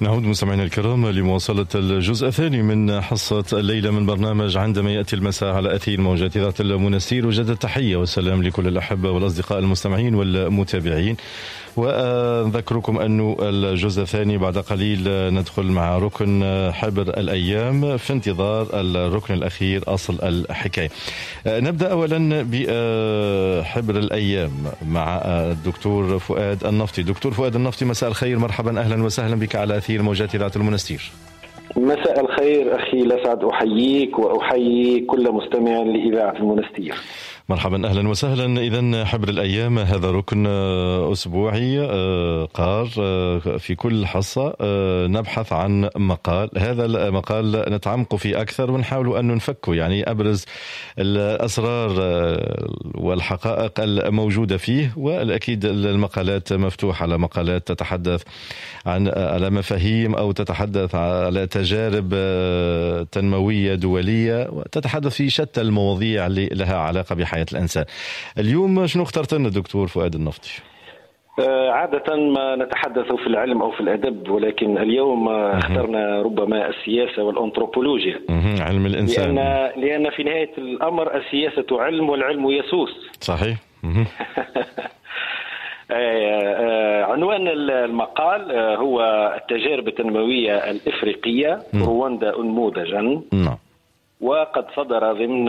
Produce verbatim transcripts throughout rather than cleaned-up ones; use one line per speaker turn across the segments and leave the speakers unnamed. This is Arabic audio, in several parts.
نعود مستمعينا الكرام لمواصلة الجزء الثاني من حصة الليلة من برنامج عندما يأتي المساء على أثير موجات إذاعة المنستير. وجد التحية والسلام لكل الأحبة والأصدقاء المستمعين والمتابعين، وأذكركم أن الجزء الثاني بعد قليل ندخل مع ركن حبر الأيام في انتظار الركن الأخير أصل الحكاية. نبدأ أولا بحبر الأيام مع الدكتور فؤاد النفطي. دكتور فؤاد النفطي، مساء الخير، مرحبا، أهلا وسهلا بك على أثير موجات إذاعة المنستير.
مساء الخير أخي لسعد، أحييك وأحيي كل مستمع لإذاعة المنستير.
مرحبا، أهلا وسهلا. إذن حبر الأيام هذا ركن أسبوعي قار في كل حصة نبحث عن مقال. هذا المقال نتعمق فيه أكثر ونحاول أن نفكه، يعني أبرز الأسرار والحقائق الموجودة فيه. والأكيد المقالات مفتوحة على مقالات تتحدث عن على مفاهيم أو تتحدث على تجارب تنموية دولية وتتحدث في شتى المواضيع اللي لها علاقة بحياة حياة الإنسان. اليوم شنو اخترت لنا دكتور فؤاد النفطي؟
عادة ما نتحدث في العلم أو في الأدب، ولكن اليوم اخترنا ربما السياسة والأنثروبولوجيا،
علم الإنسان،
لأن, لأن في نهاية الأمر السياسة علم والعلم يسوس.
صحيح.
عنوان المقال هو التجارب التنموية الإفريقية رواندا أنموذجا.
نعم.
وقد صدر ضمن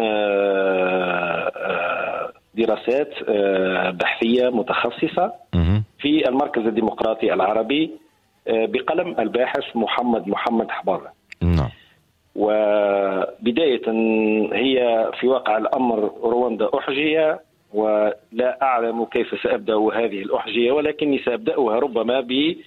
دراسات بحثية متخصصة في المركز الديمقراطي العربي بقلم الباحث محمد محمد حبارة.
نعم.
وبداية هي في واقع الأمر رواندا أحجية، ولا أعلم كيف سأبدأ هذه الأحجية، ولكني سأبدأها ربما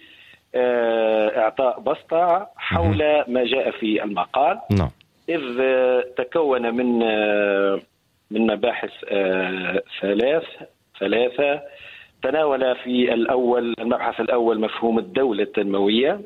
بإعطاء بسطة حول ما جاء في المقال.
نعم.
إذ تكون من من مباحث ثلاث ثلاثة تناول في الأول المبحث الأول مفهوم الدولة التنموية،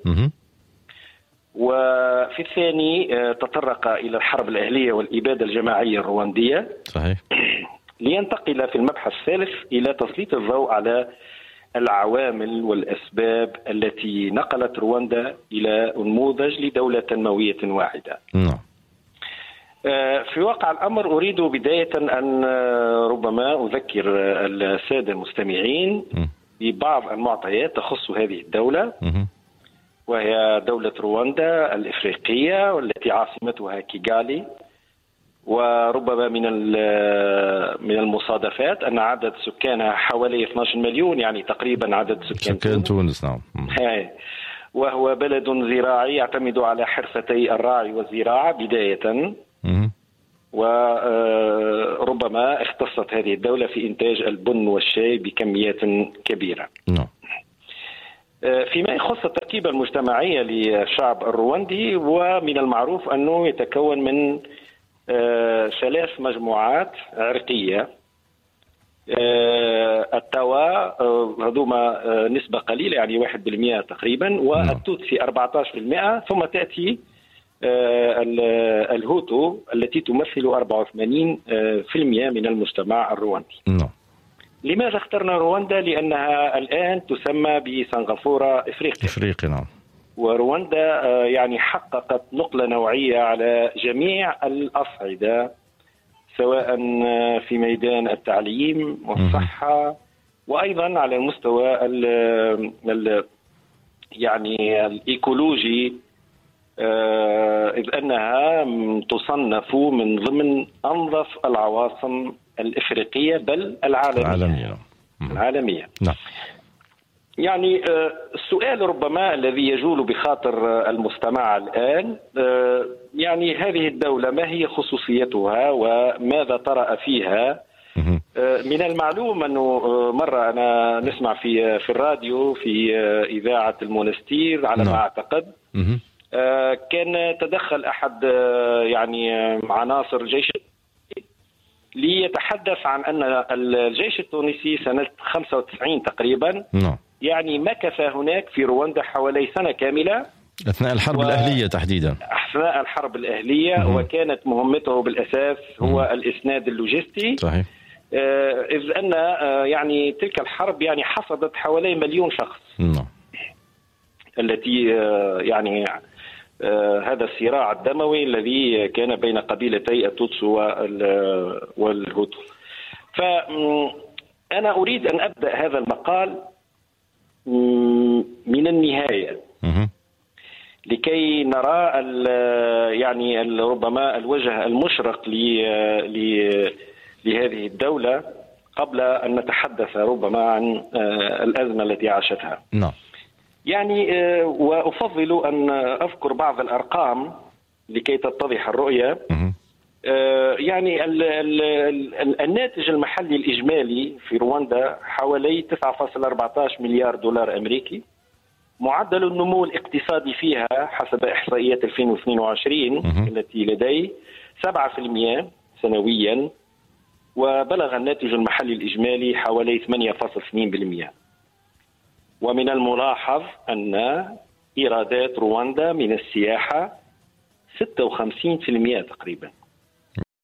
وفي الثاني تطرق إلى الحرب الأهلية والإبادة الجماعية الرواندية.
صحيح.
لينتقل في المبحث الثالث إلى تسليط الضوء على العوامل والأسباب التي نقلت رواندا إلى نموذج لدولة تنموية واحدة.
نعم.
في واقع الأمر أريد بداية أن ربما أذكر السادة المستمعين ببعض المعطيات تخص هذه الدولة، وهي دولة رواندا الإفريقية والتي عاصمتها كيغالي. وربما من من المصادفات أن عدد سكانها حوالي اثني عشر مليون، يعني تقريبا عدد سكان,
سكان تونس. نعم.
وهو بلد زراعي يعتمد على حرفتي الراعي والزراعة بداية، وربما اختصت هذه الدولة في إنتاج البن والشاي بكميات كبيرة.
نعم.
فيما يخص التركيبة المجتمعية للشعب الرواندي، ومن المعروف أنه يتكون من ثلاث مجموعات عرقية. التوا هذوما نسبة قليلة، يعني واحد بالمئة تقريبا، والتوتسي أربعة عشر بالمئة، ثم تأتي الهوتو التي تمثل أربعة وثمانين بالمئة من المجتمع الرواندي.
نعم.
لماذا اخترنا رواندا؟ لأنها الآن تسمى بسنغافورة إفريقيا.
إفريقيا. نعم.
ورواندا يعني حققت نقلة نوعية على جميع الأصعدة، سواء في ميدان التعليم والصحة، وأيضا على المستوى ال ال يعني الإيكولوجي، إذ أنها تصنف من ضمن أنظف العواصم الإفريقية بل العالمية.
العالمية.
العالمية.
نعم.
يعني السؤال ربما الذي يجول بخاطر المستمع الآن، يعني هذه الدولة ما هي خصوصيتها وماذا طرأ فيها؟ من المعلوم أنه مرة أنا نسمع في في الراديو في إذاعة المنستير على ما أعتقد، كان تدخل أحد يعني عناصر الجيش ليتحدث عن أن الجيش التونسي سنة خمسة وتسعين تقريبا يعني مكث هناك في رواندا حوالي سنة كاملة
أثناء الحرب و... الأهلية تحديدا.
أثناء الحرب الأهلية. مم. وكانت مهمته بالأساس هو مم. الإسناد اللوجستي.
صحيح.
آه إذ أن آه يعني تلك الحرب يعني حصدت حوالي مليون شخص.
نعم.
التي يعني هذا الصراع الدموي الذي كان بين قبيلتي التوتس والهوتو. فأنا أريد أن أبدأ هذا المقال من النهاية لكي نرى يعني ربما الوجه المشرق لهذه الدولة قبل أن نتحدث ربما عن الأزمة التي عاشتها.
نعم.
يعني وأفضل أن أذكر بعض الأرقام لكي تتضح الرؤية. يعني ال ال ال الناتج المحلي الإجمالي في رواندا حوالي تسعة فاصلة أربعة عشر مليار دولار أمريكي. معدل النمو الاقتصادي فيها حسب إحصائيات ألفين واثنين وعشرين التي لدي سبعة بالمئة سنويا، وبلغ الناتج المحلي الإجمالي حوالي ثمانية فاصلة اثنين بالمئة. ومن الملاحظ أن إيرادات رواندا من السياحة ستة وخمسين بالمئة تقريبا.